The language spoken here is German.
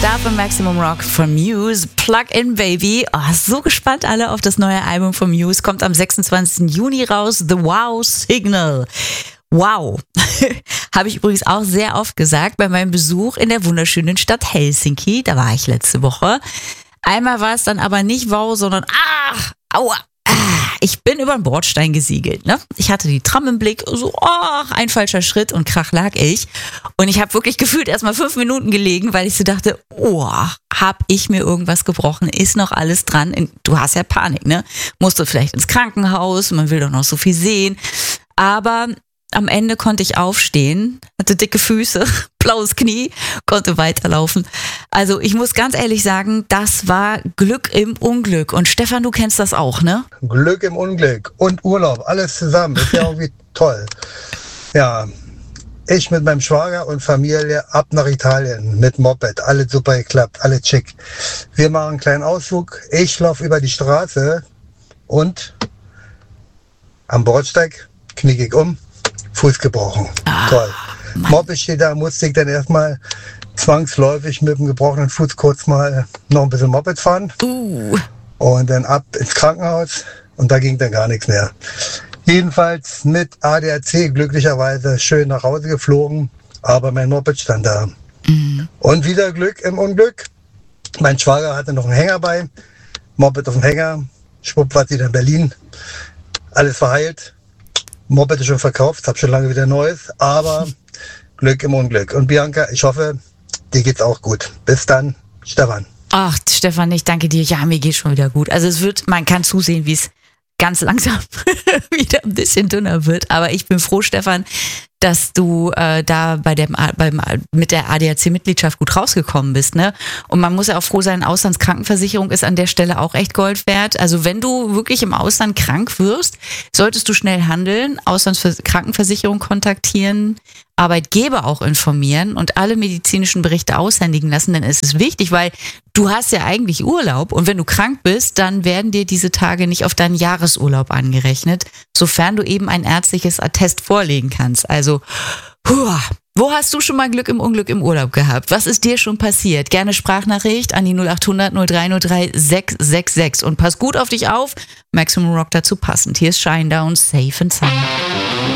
Dafür Maximum Rock von Muse, Plug-in Baby. Oh, so gespannt alle auf das neue Album von Muse. Kommt am 26. Juni raus. The Wow Signal. Wow. Habe ich übrigens auch sehr oft gesagt bei meinem Besuch in der wunderschönen Stadt Helsinki. Da war ich letzte Woche. Einmal war es dann aber nicht wow, sondern aua. Ich bin über den Bordstein gesiegelt. Ne? Ich hatte die Tram im Blick, so ein falscher Schritt und krach lag ich. Und ich habe wirklich gefühlt erstmal 5 Minuten gelegen, weil ich so dachte, hab ich mir irgendwas gebrochen? Ist noch alles dran? Du hast ja Panik, ne? Musst du vielleicht ins Krankenhaus, man will doch noch so viel sehen. Aber am Ende konnte ich aufstehen, hatte dicke Füße, blaues Knie, konnte weiterlaufen. Also ich muss ganz ehrlich sagen, das war Glück im Unglück. Und Stefan, du kennst das auch, ne? Glück im Unglück und Urlaub, alles zusammen. Ist ja irgendwie toll. Ja, ich mit meinem Schwager und Familie ab nach Italien mit Moped. Alles super geklappt, alles schick. Wir machen einen kleinen Ausflug. Ich laufe über die Straße und am Bordsteig knicke ich um. Fuß gebrochen. Toll. Moped steht da, musste ich dann erstmal zwangsläufig mit dem gebrochenen Fuß kurz mal noch ein bisschen Moped fahren. Und dann ab ins Krankenhaus und da ging dann gar nichts mehr. Jedenfalls mit ADAC glücklicherweise schön nach Hause geflogen, aber mein Moped stand da. Und wieder Glück im Unglück. Mein Schwager hatte noch einen Hänger bei, Moped auf dem Hänger, schwupp war wieder in Berlin, alles verheilt. Moped ist schon verkauft, habe schon lange wieder Neues, aber Glück im Unglück. Und Bianca, ich hoffe, dir geht's auch gut. Bis dann, Stefan. Ach, Stefan, ich danke dir. Ja, mir geht's schon wieder gut. Also man kann zusehen, wie es ganz langsam wieder ein bisschen dünner wird. Aber ich bin froh, Stefan, dass du da mit der ADAC-Mitgliedschaft gut rausgekommen bist, ne? Und man muss ja auch froh sein, Auslandskrankenversicherung ist an der Stelle auch echt Gold wert. Also wenn du wirklich im Ausland krank wirst, solltest du schnell handeln, Auslandskrankenversicherung kontaktieren, Arbeitgeber auch informieren und alle medizinischen Berichte aushändigen lassen, denn es ist wichtig, weil du hast ja eigentlich Urlaub und wenn du krank bist, dann werden dir diese Tage nicht auf deinen Jahresurlaub angerechnet, sofern du eben ein ärztliches Attest vorlegen kannst. Also, wo hast du schon mal Glück im Unglück im Urlaub gehabt? Was ist dir schon passiert? Gerne Sprachnachricht an die 0800 0303 666 und pass gut auf dich auf. Maximum Rock dazu passend. Hier ist Shinedown, Safe and Sound.